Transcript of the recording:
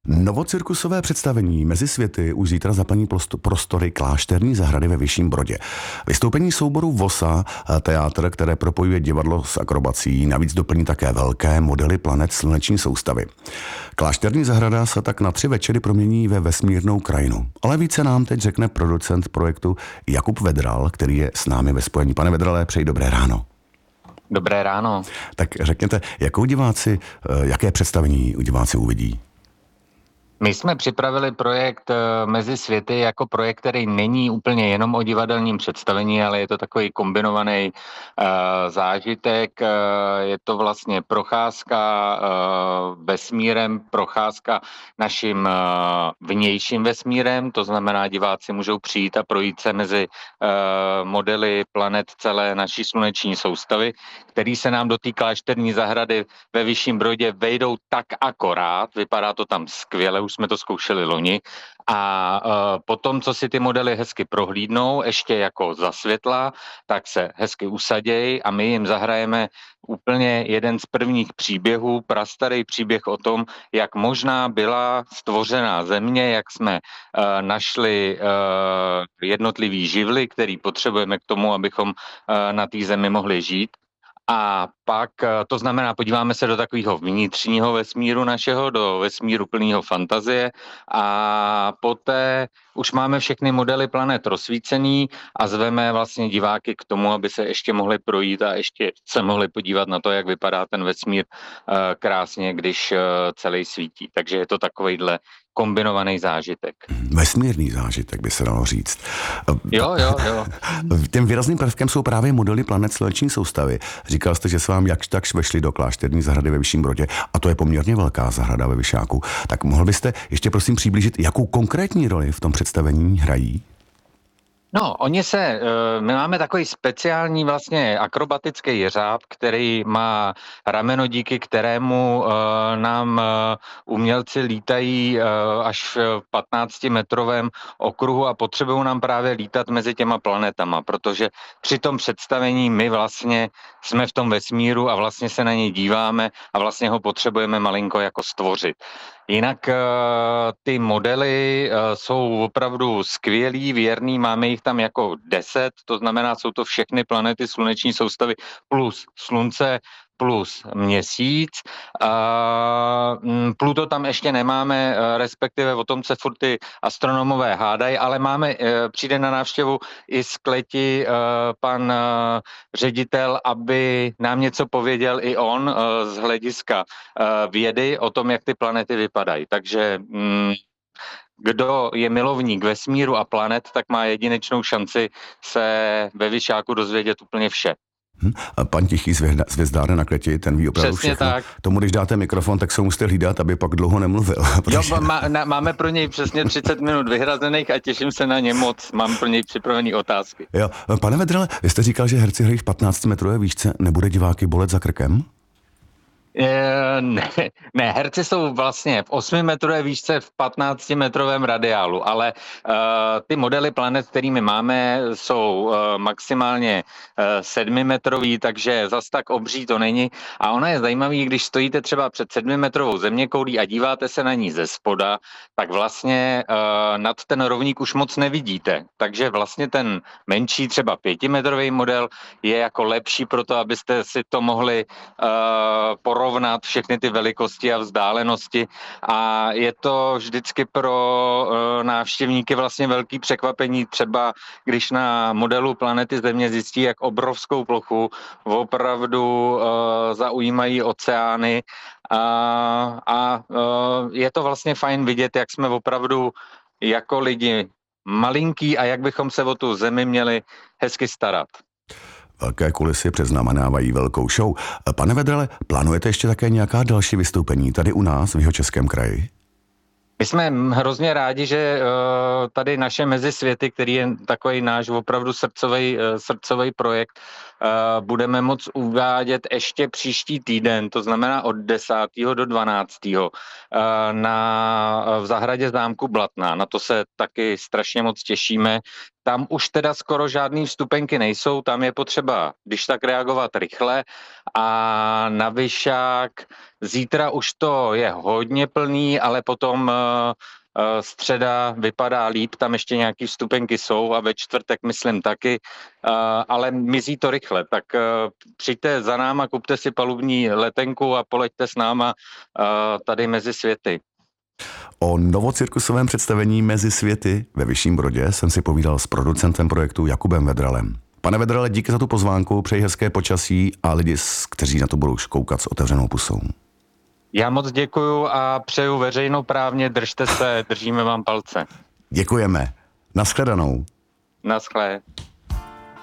Novocirkusové představení Mezi světy už zítra zaplní prostory Klášterní zahrady ve Vyšším Brodě. Vystoupení souboru VOSA, teátr, které propojuje divadlo s akrobací, navíc doplní také velké modely planet sluneční soustavy. Klášterní zahrada se tak na 3 večery promění ve vesmírnou krajinu. Ale více nám teď řekne producent projektu Jakub Vedral, který je s námi ve spojení. Pane Vedrale, přeji dobré ráno. Dobré ráno. Tak řekněte, jaké představení diváci uvidí? My jsme připravili projekt Mezi světy jako projekt, který není úplně jenom o divadelním představení, ale je to takový kombinovaný zážitek. Je to vlastně procházka vesmírem, procházka naším vnějším vesmírem, to znamená, diváci můžou přijít a projít se mezi modely planet celé naší sluneční soustavy, který se nám do té klášterní zahrady ve Vyšším Brodě vejdou tak akorát, vypadá to tam skvěle, už jsme to zkoušeli loni, a potom, co si ty modely hezky prohlídnou, ještě jako za světla, tak se hezky usadějí a my jim zahrajeme úplně jeden z prvních příběhů, prastarý příběh o tom, jak možná byla stvořená země, jak jsme našli jednotlivý živly, který potřebujeme k tomu, abychom na té zemi mohli žít. A pak, to znamená, podíváme se do takového vnitřního vesmíru našeho, do vesmíru plného fantazie, a poté už máme všechny modely planet rozsvícený a zveme vlastně diváky k tomu, aby se ještě mohli projít a ještě se mohli podívat na to, jak vypadá ten vesmír krásně, když celý svítí. Takže je to takovejhle kombinovaný zážitek. Vesmírný zážitek by se dalo říct. Jo. Tím výrazným prvkem jsou právě modely planet sluneční soustavy. Říkal jste, že se vám jakž takž vešli do Klášterní zahrady ve Vyšším Brodě, a to je poměrně velká zahrada ve Vyšáku. Tak mohl byste ještě prosím přiblížit, jakou konkrétní roli v tom představení hrají? No, my máme takový speciální vlastně akrobatický jeřáb, který má rameno, díky kterému nám umělci lítají až v 15-metrovém okruhu a potřebují nám právě lítat mezi těma planetama, protože při tom představení my vlastně jsme v tom vesmíru a vlastně se na něj díváme a vlastně ho potřebujeme malinko jako stvořit. Jinak ty modely jsou opravdu skvělý, věrný, máme jich tam jako 10, to znamená, jsou to všechny planety sluneční soustavy plus Slunce, plus Měsíc. Pluto tam ještě nemáme, respektive o tom se furt ty astronomové hádají, ale přijde na návštěvu i z Kleti pan ředitel, aby nám něco pověděl i on z hlediska vědy o tom, jak ty planety vypadají. Takže kdo je milovník vesmíru a planet, tak má jedinečnou šanci se ve Vyšáku dozvědět úplně vše. Pan Tichý z Hvězdárny na Kleti, ten ví opravdu přesně všechno. Tak. Tomu, když dáte mikrofon, tak se musíte hlídat, aby pak dlouho nemluvil. Jo, máme pro něj přesně 30 minut vyhrazených a těším se na ně moc. Mám pro něj připravený otázky. Jo. Pane Vedrale, vy jste říkal, že herci hrají v 15-metrové výšce. Nebude diváky bolet za krkem? Ne, herci jsou vlastně v 8-metrové výšce v 15-metrovém radiálu, ale ty modely planet, kterými máme, jsou maximálně 7-metrový, takže zas tak obří to není. A ono je zajímavý, když stojíte třeba před 7-metrovou zeměkoulí a díváte se na ní ze spoda, tak vlastně nad ten rovník už moc nevidíte. Takže vlastně ten menší, třeba 5-metrový model je jako lepší pro to, abyste si to mohli porovnat všechny ty velikosti a vzdálenosti, a je to vždycky pro návštěvníky vlastně velký překvapení, třeba když na modelu planety Země zjistí, jak obrovskou plochu opravdu zaujímají oceány, a je to vlastně fajn vidět, jak jsme opravdu jako lidi malinký a jak bychom se o tu zemi měli hezky starat. Velké kulisy předznamenávají velkou show. Pane Vedrale, plánujete ještě také nějaká další vystoupení tady u nás v Jihočeském kraji? My jsme hrozně rádi, že tady naše Mezi světy, který je takový náš opravdu srdcový projekt, budeme moct uvádět ještě příští týden, to znamená od 10. do 12. V zahradě zámku Blatná. Na to se taky strašně moc těšíme. Tam už teda skoro žádný vstupenky nejsou, tam je potřeba, když tak reagovat rychle, a na Vyšák zítra už to je hodně plný, ale potom středa vypadá líp, tam ještě nějaký vstupenky jsou a ve čtvrtek myslím taky, ale mizí to rychle, tak přijďte za náma, kupte si palubní letenku a poleďte s náma tady mezi světy. O novocirkusovém představení Mezi světy ve Vyšším Brodě jsem si povídal s producentem projektu Jakubem Vedralem. Pane Vedrale, díky za tu pozvánku, přeji hezké počasí a lidi, kteří na to budou koukat s otevřenou pusou. Já moc děkuju a přeju veřejnoprávně, držte se, držíme vám palce. Děkujeme. Naschledanou. Naschle.